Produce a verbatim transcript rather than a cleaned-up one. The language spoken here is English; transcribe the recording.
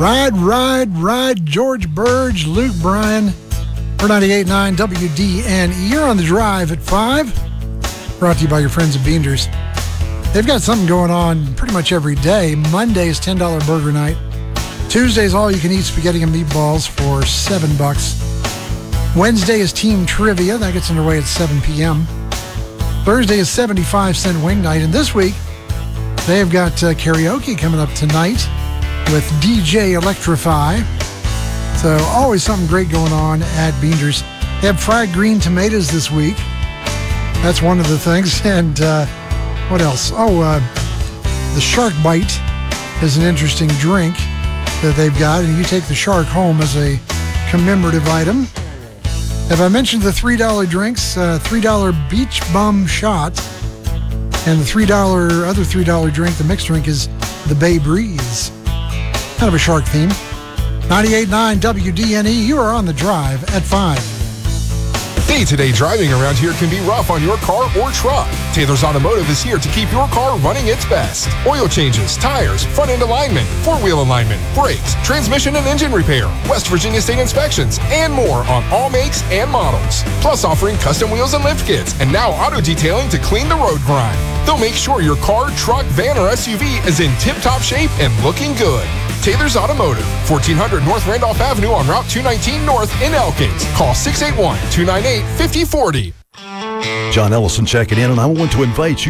Ride, ride, ride. George Burge, Luke Bryan. We're ninety-eight point nine W D N E. You're on the drive at five. Brought to you by your friends at Beander's. They've got something going on pretty much every day. Monday is ten dollars burger night. Tuesday's all-you-can-eat spaghetti and meatballs for seven bucks. Wednesday is team trivia. That gets underway at seven p.m. Thursday is seventy-five cent wing night. And this week, they've got uh, karaoke coming up tonight with D J Electrify. So always something great going on at Beander's. They have fried green tomatoes this week. That's one of the things. And uh, what else? Oh, uh, the Shark Bite is an interesting drink that they've got. And you take the shark home as a commemorative item. Have I mentioned the three dollar drinks? Uh, three dollar Beach Bum Shot. And the three dollar other three dollar drink, the mixed drink, is the Bay Breeze. Kind of a shark theme. ninety-eight point nine W D N E, you are on the drive at five. Day-to-day driving around here can be rough on your car or truck. Taylor's Automotive is here to keep your car running its best. Oil changes, tires, front-end alignment, four-wheel alignment, brakes, transmission and engine repair, West Virginia state inspections, and more on all makes and models. Plus offering custom wheels and lift kits, and now auto detailing to clean the road grime. They'll make sure your car, truck, van, or S U V is in tip-top shape and looking good. Taylor's Automotive, fourteen hundred North Randolph Avenue on Route two nineteen North in Elkins. Call six eight one, two nine eight, five oh four oh. John Ellison checking in, and I want to invite you